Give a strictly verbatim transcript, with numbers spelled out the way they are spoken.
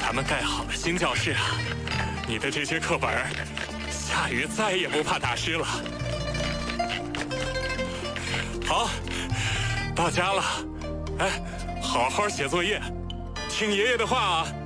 咱们盖好了新教室啊，你的这些课本下雨再也不怕打湿了。好，到家了，哎，好好写作业，听爷爷的话啊。